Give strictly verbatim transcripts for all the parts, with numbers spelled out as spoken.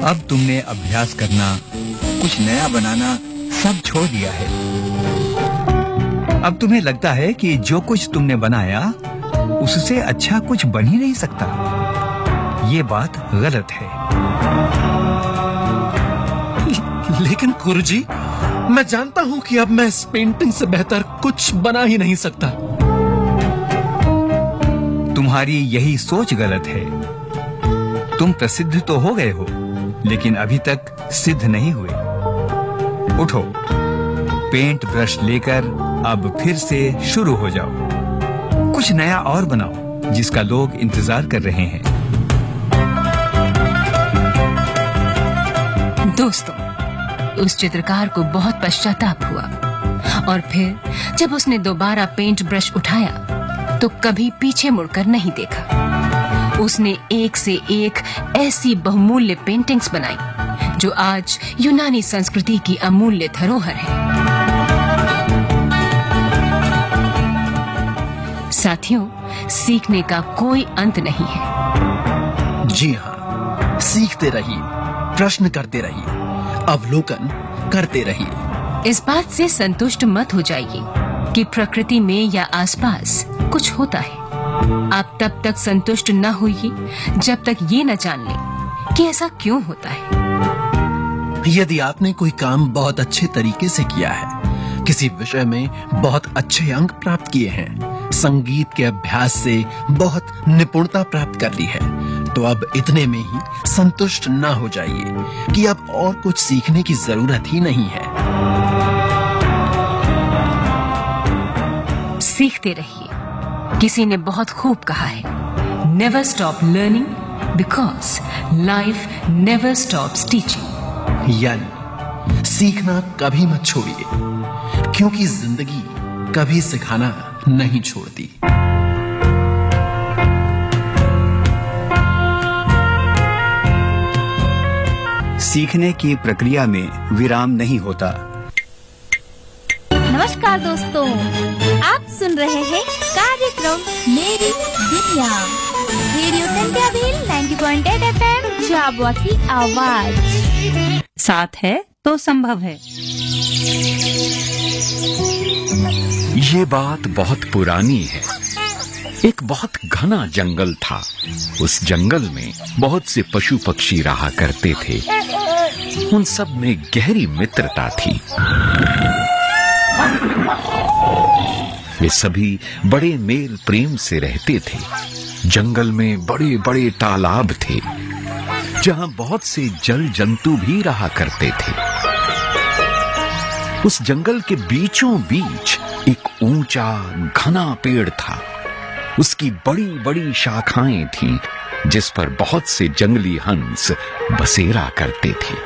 अब तुमने अभ्यास करना, कुछ नया बनाना सब छोड़ दिया है। अब तुम्हें लगता है कि जो कुछ तुमने बनाया उससे अच्छा कुछ बन ही नहीं सकता। ये बात गलत है। लेकिन गुरुजी, मैं जानता हूं कि अब मैं इस पेंटिंग से बेहतर कुछ बना ही नहीं सकता। तुम्हारी यही सोच गलत है। तुम प्रसिद्ध तो हो गए हो, लेकिन अभी तक सिद्ध नहीं हुए। उठो, पेंट ब्रश लेकर अब फिर से शुरू हो जाओ। कुछ नया और बनाओ जिसका लोग इंतजार कर रहे हैं। दोस्तों, उस चित्रकार को बहुत पश्चाताप हुआ और फिर जब उसने दोबारा पेंट ब्रश उठाया तो कभी पीछे मुड़कर नहीं देखा। उसने एक से एक ऐसी बहुमूल्य पेंटिंग्स बनाई जो आज यूनानी संस्कृति की अमूल्य धरोहर है। साथियों, सीखने का कोई अंत नहीं है। जी हाँ, सीखते रहिए, प्रश्न करते रहिए, अवलोकन करते रहिए। इस बात से संतुष्ट मत हो जाइए कि प्रकृति में या आसपास कुछ होता है। आप तब तक संतुष्ट न होइए जब तक ये न जान लें कि ऐसा क्यों होता है। यदि आपने कोई काम बहुत अच्छे तरीके से किया है, किसी विषय में बहुत अच्छे अंक प्राप्त किए हैं, संगीत के अभ्यास से बहुत निपुणता प्राप्त कर ली है, तो अब इतने में ही संतुष्ट ना हो जाइए कि अब और कुछ सीखने की जरूरत ही नहीं है। सीखते रहिए। किसी ने बहुत खूब कहा है, never stop learning because life never stops teaching. यानी सीखना कभी मत छोड़िए, क्योंकि जिंदगी कभी सिखाना नहीं छोड़ती। सीखने की प्रक्रिया में विराम नहीं होता। नमस्कार दोस्तों, आप सुन रहे हैं कार्यक्रम मेरी दुनिया, रेडियो सेंटियावील नब्बे पॉइंट आठ एफएम, झाबुआ की आवाज। साथ है तो संभव है। ये बात बहुत पुरानी है। एक बहुत घना जंगल था। उस जंगल में बहुत से पशु पक्षी रहा करते थे। उन सब में गहरी मित्रता थी। वे सभी बड़े मेल प्रेम से रहते थे। जंगल में बड़े बड़े तालाब थे जहां बहुत से जल जंतु भी रहा करते थे। उस जंगल के बीचों बीच एक ऊंचा घना पेड़ था। उसकी बड़ी बड़ी शाखाएं थीं जिस पर बहुत से जंगली हंस बसेरा करते थे।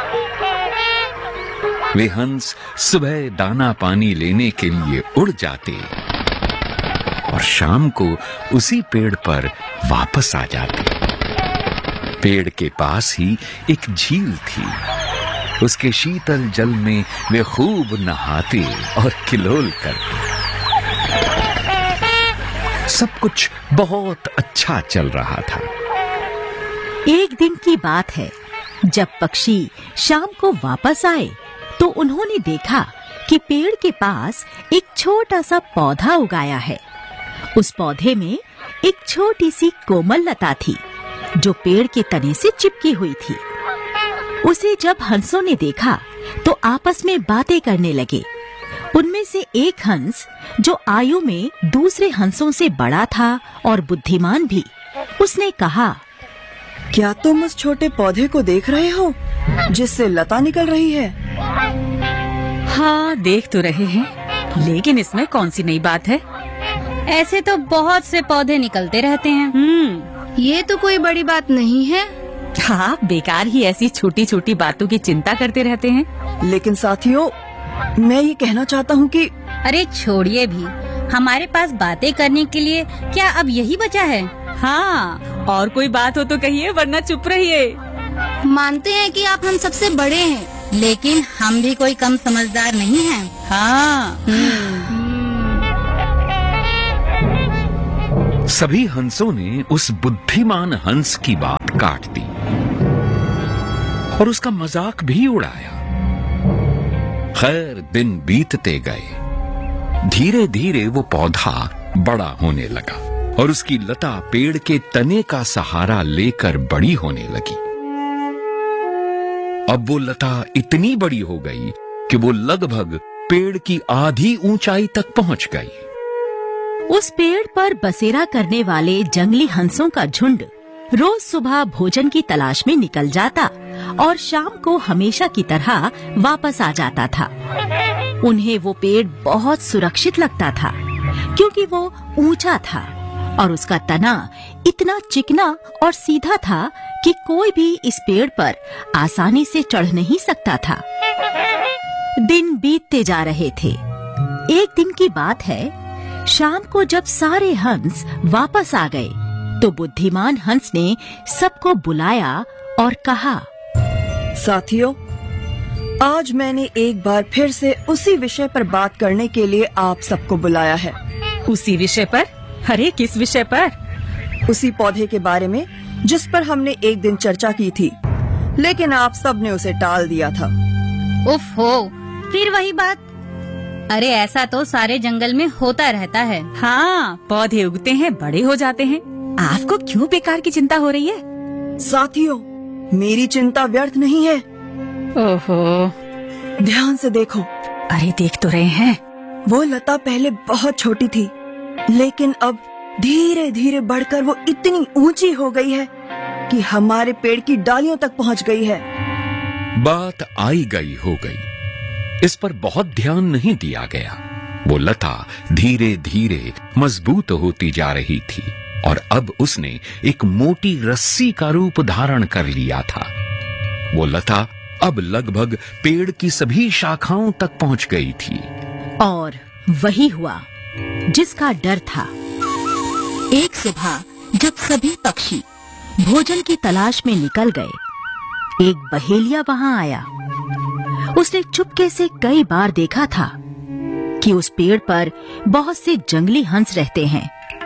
वे हंस सुबह दाना पानी लेने के लिए उड़ जाते और शाम को उसी पेड़ पर वापस आ जाते। पेड़ के पास ही एक झील थी। उसके शीतल जल में वे खूब नहाते और किलोल करते। सब कुछ बहुत अच्छा चल रहा था। एक दिन की बात है, जब पक्षी शाम को वापस आए तो उन्होंने देखा कि पेड़ के पास एक छोटा सा पौधा उगाया है। उस पौधे में एक छोटी सी कोमल लता थी जो पेड़ के तने से चिपकी हुई थी। उसे जब हंसों ने देखा तो आपस में बातें करने लगे। उनमें से एक हंस, जो आयु में दूसरे हंसों से बड़ा था और बुद्धिमान भी, उसने कहा, क्या तुम उस छोटे पौधे को देख रहे हो जिससे लता निकल रही है? हाँ, देख तो रहे हैं, लेकिन इसमें कौन सी नई बात है? ऐसे तो बहुत से पौधे निकलते रहते हैं। हम्म, ये तो कोई बड़ी बात नहीं है। हाँ, बेकार ही ऐसी छोटी छोटी बातों की चिंता करते रहते हैं। लेकिन साथियों, मैं ये कहना चाहता हूँ कि अरे छोड़िए भी, हमारे पास बातें करने के लिए क्या अब यही बचा है? हाँ, और कोई बात हो तो कहिए, वरना चुप रहिए। मानते हैं कि आप हम सबसे बड़े हैं, लेकिन हम भी कोई कम समझदार नहीं हैं। हाँ। सभी हंसों ने उस बुद्धिमान हंस की बात काट दी। और उसका मजाक भी उड़ाया। खैर, दिन बीतते गए। धीरे धीरे वो पौधा बड़ा होने लगा और उसकी लता पेड़ के तने का सहारा लेकर बड़ी होने लगी। अब वो लता इतनी बड़ी हो गई कि वो लगभग पेड़ की आधी ऊंचाई तक पहुंच गई। उस पेड़ पर बसेरा करने वाले जंगली हंसों का झुंड रोज सुबह भोजन की तलाश में निकल जाता और शाम को हमेशा की तरह वापस आ जाता था। उन्हें वो पेड़ बहुत सुरक्षित लगता था क्योंकि वो ऊंचा था और उसका तना इतना चिकना और सीधा था कि कोई भी इस पेड़ पर आसानी से चढ़ नहीं सकता था। दिन बीतते जा रहे थे। एक दिन की बात है, शाम को जब सारे हंस वापस आ गए तो बुद्धिमान हंस ने सबको बुलाया और कहा, साथियों, आज मैंने एक बार फिर से उसी विषय पर बात करने के लिए आप सबको बुलाया है। उसी विषय पर? अरे किस विषय पर? उसी पौधे के बारे में जिस पर हमने एक दिन चर्चा की थी, लेकिन आप सब ने उसे टाल दिया था। उफ हो, फिर वही बात। अरे ऐसा तो सारे जंगल में होता रहता है। हाँ, पौधे उगते हैं, बड़े हो जाते हैं। आपको क्यों बेकार की चिंता हो रही है? साथियों, मेरी चिंता व्यर्थ नहीं है। ओहो, ध्यान से देखो। अरे देख तो रहे हैं। वो लता पहले बहुत छोटी थी, लेकिन अब धीरे धीरे बढ़कर वो इतनी ऊंची हो गई है कि हमारे पेड़ की डालियों तक पहुंच गई है। बात आई गई हो गई, इस पर बहुत ध्यान नहीं दिया गया। वो लता धीरे धीरे मजबूत होती जा रही थी और अब उसने एक मोटी रस्सी का रूप धारण कर लिया था। वो लता अब लगभग पेड़ की सभी शाखाओं तक पहुंच गई थी। और वही हुआ जिसका डर था। एक सुबह जब सभी पक्षी भोजन की तलाश में निकल गए, एक बहेलिया वहां आया। उसने चुपके से कई बार देखा था कि उस पेड़ पर बहुत से जंगली हंस रहते हैं।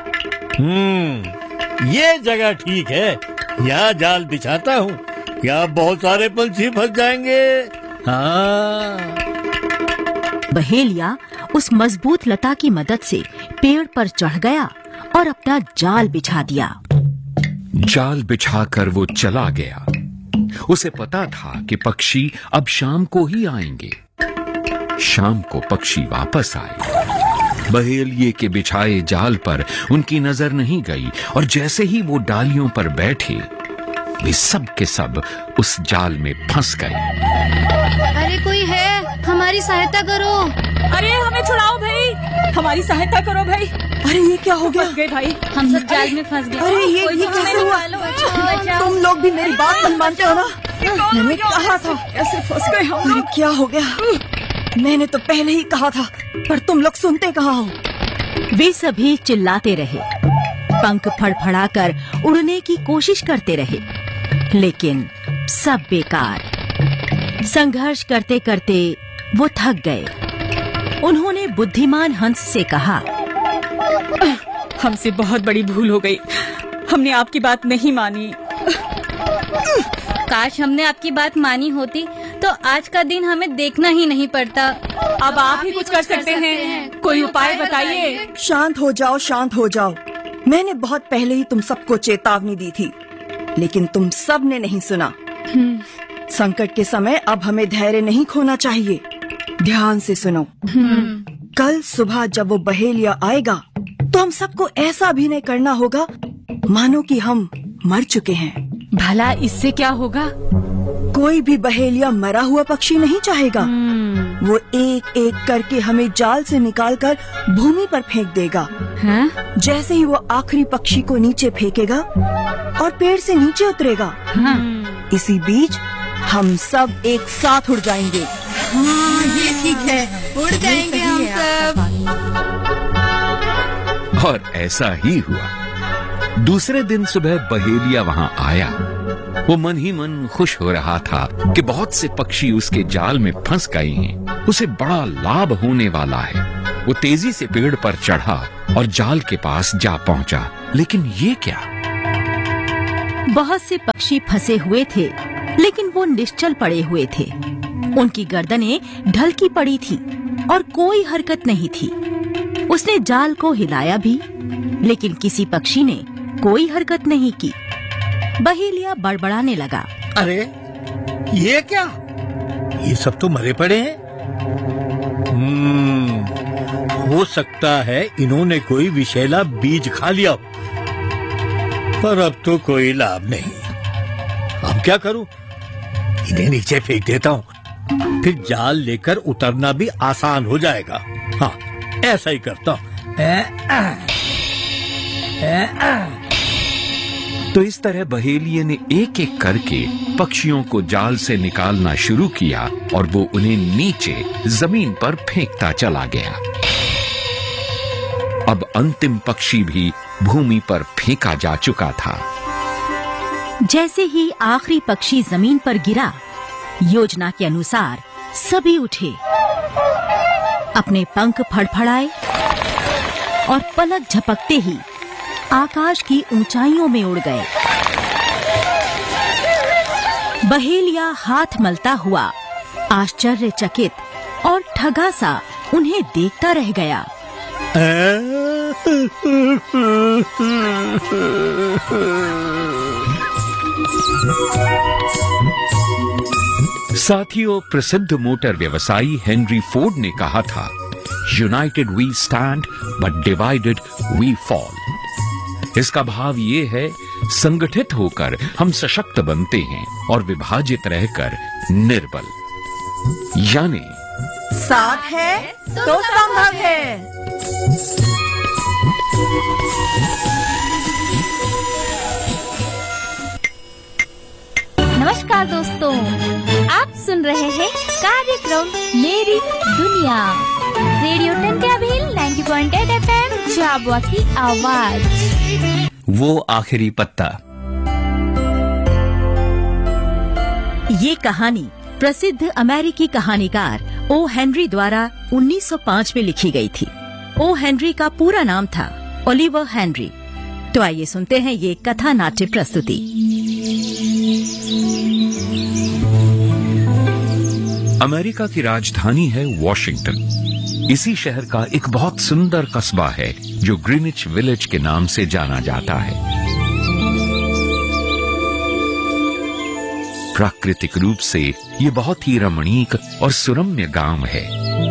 हम्म, ये जगह ठीक है। यहाँ जाल बिछाता हूँ, यहाँ बहुत सारे पंछी फंस जाएंगे। हाँ। बहेलिया उस मजबूत लता की मदद से पेड़ पर चढ़ गया और अपना जाल बिछा दिया। जाल बिछाकर वो चला गया। उसे पता था कि पक्षी अब शाम को ही आएंगे। शाम को पक्षी वापस आए। बहेलिये के बिछाए जाल पर उनकी नजर नहीं गई और जैसे ही वो डालियों पर बैठे, वे सब के सब उस जाल में फंस गए। अरे कोई है, हमारी सहायता करो। अरे हमें छुड़ाओ भाई, हमारी सहायता करो भाई। अरे ये क्या हो गया? फंस गए भाई, हम सब जाल में फंस गए। अरे ये ये कैसे हुआ? तुम लोग भी मेरी बात नहीं मानते हो ना? मैंने कहा था। ऐसे फंस गए हम लोग। क्या हो गया? मैंने तो पहले ही कहा था, पर तुम लोग सुनते कहाँ हो? वे सभी चिल्लाते रहे, पंख फड़फड़ाकर उड़ने की कोशिश करते रहे, लेकिन सब बेकार। संघर्ष करते करते वो थक गए। उन्होंने बुद्धिमान हंस से कहा, हमसे बहुत बड़ी भूल हो गई, हमने आपकी बात नहीं मानी। काश हमने आपकी बात मानी होती तो आज का दिन हमें देखना ही नहीं पड़ता। अब आप ही कुछ कर सकते हैं, कोई उपाय बताइए। शांत हो जाओ, शांत हो जाओ। मैंने बहुत पहले ही तुम सबको चेतावनी दी थी, लेकिन तुम सब ने नहीं सुना। संकट के समय अब हमें धैर्य नहीं खोना चाहिए। ध्यान से सुनो। कल सुबह जब वो बहेलिया आएगा तो हम सबको ऐसा अभिनय करना होगा मानो कि हम मर चुके हैं। भला इससे क्या होगा? कोई भी बहेलिया मरा हुआ पक्षी नहीं चाहेगा। वो एक एक करके हमें जाल से निकालकर भूमि पर फेंक देगा। हाँ? जैसे ही वो आखिरी पक्षी को नीचे फेंकेगा और पेड़ से नीचे उतरेगा, हाँ। इसी बीच हम सब एक साथ उड़ जाएंगे। हाँ, ये ठीक है, उड़ जाएंगे हम सब। और ऐसा ही हुआ। दूसरे दिन सुबह बहेलिया वहां आया। वो मन ही मन खुश हो रहा था कि बहुत से पक्षी उसके जाल में फंस गए हैं। उसे बड़ा लाभ होने वाला है। वो तेजी से पेड़ पर चढ़ा और जाल के पास जा पहुंचा। लेकिन ये क्या? बहुत से पक्षी फंसे हुए थे, लेकिन वो निश्चल पड़े हुए थे। उनकी गर्दनें ढलकी पड़ी थी और कोई हरकत नहीं थी। उसने जाल को हिलाया भी, लेकिन किसी पक्षी ने कोई हरकत नहीं की। बहेलिया बड़बड़ाने लगा, अरे ये क्या, ये सब तो मरे पड़े हैं। हम्म, हो सकता है इन्होंने कोई विषैला बीज खा लिया, पर अब तो कोई लाभ नहीं। अब क्या करूं? इन्हें नीचे फेंक देता हूं, फिर जाल लेकर उतरना भी आसान हो जाएगा। हाँ, ऐसा ही करता हूं। ए, आ, ए, आ। तो इस तरह बहेलिये ने एक एक करके पक्षियों को जाल से निकालना शुरू किया और वो उन्हें नीचे जमीन पर फेंकता चला गया। अब अंतिम पक्षी भी भूमि पर फेंका जा चुका था। जैसे ही आखिरी पक्षी जमीन पर गिरा, योजना के अनुसार सभी उठे, अपने पंख फड़फड़ाए और पलक झपकते ही आकाश की ऊंचाइयों में उड़ गए। बहेलिया हाथ मलता हुआ आश्चर्यचकित और ठगा सा उन्हें देखता रह गया। साथियों, प्रसिद्ध मोटर व्यवसायी हेनरी फोर्ड ने कहा था, United we stand but divided we fall. इसका भाव ये है, संगठित होकर हम सशक्त बनते हैं और विभाजित रहकर निर्बल। यानी साथ है तो संभव है। नमस्कार दोस्तों, आप सुन रहे हैं कार्यक्रम मेरी दुनिया, radio टंट्याभिल ninety point eight F M, Jhabua की आवाज। वो आखिरी पत्ता। ये कहानी प्रसिद्ध अमेरिकी कहानीकार ओ हेनरी द्वारा उन्नीस सौ पाँच में लिखी गई थी। ओ हेनरी का पूरा नाम था ओलिवर हेनरी। तो आइए सुनते हैं ये कथा नाट्य प्रस्तुति। अमेरिका की राजधानी है वॉशिंगटन। इसी शहर का एक बहुत सुंदर कस्बा है जो ग्रीनिच विलेज के नाम से जाना जाता है। प्राकृतिक रूप से ये बहुत ही रमणीक और सुरम्य गांव है।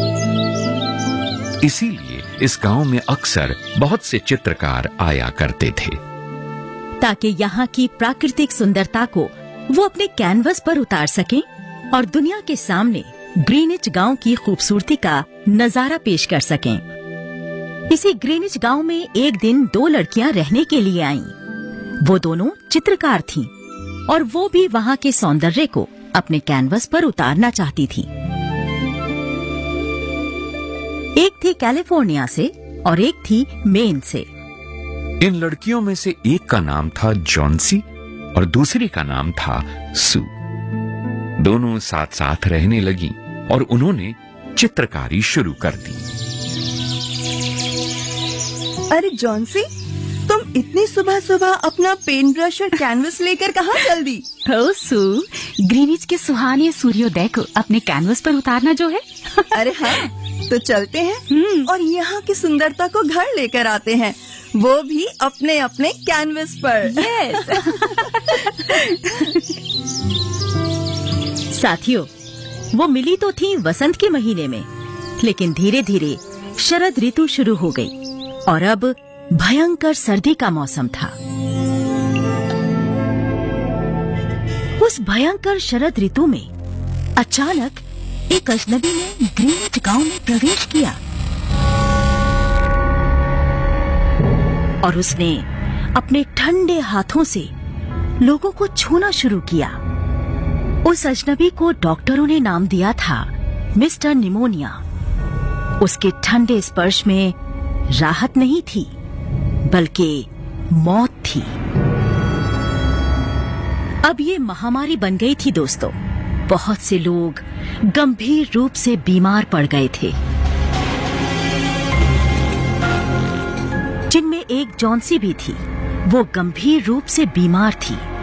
इसीलिए इस गांव में अक्सर बहुत से चित्रकार आया करते थे, ताकि यहाँ की प्राकृतिक सुंदरता को वो अपने कैनवस पर उतार सकें और दुनिया के सामने ग्रीनिच गांव की खूबसूरती का नजारा पेश कर सकें। इसी ग्रीनिच गांव में एक दिन दो लड़कियां रहने के लिए आईं। वो दोनों चित्रकार थीं और वो भी वहाँ के सौंदर्य को अपने कैनवस पर उतारना चाहती थीं। एक थी कैलिफोर्निया से और एक थी मेन से। इन लड़कियों में से एक का नाम था जॉन्सी और दूसरी का नाम था सू। दोनों साथ साथ रहने लगी और उन्होंने चित्रकारी शुरू कर दी। अरे जॉन्सी, तुम इतनी सुबह सुबह अपना पेन ब्रश और कैनवस लेकर कहाँ चल दी? ओ सू, ग्रीनिच के सुहाने सूर्योदय को अपने कैनवस पर उतारना जो है। अरे हाँ, तो चलते हैं और यहाँ की सुंदरता को घर लेकर आते हैं, वो भी अपने अपने कैनवस पर। यस। साथियों, वो मिली तो थी वसंत के महीने में, लेकिन धीरे धीरे शरद ऋतु शुरू हो गई और अब भयंकर सर्दी का मौसम था। उस भयंकर शरद ऋतु में अचानक एक अजनबी ने ग्रीनिच गांव में प्रवेश किया और उसने अपने ठंडे हाथों से लोगों को छूना शुरू किया। उस अजनबी को डॉक्टरों ने नाम दिया था मिस्टर निमोनिया। उसके ठंडे स्पर्श में राहत नहीं थी, बल्कि मौत थी। अब ये महामारी बन गई थी दोस्तों। बहुत से लोग गंभीर रूप से बीमार पड़ गए थे, जिनमें एक जॉन्सी भी थी। वो गंभीर रूप से बीमार थी।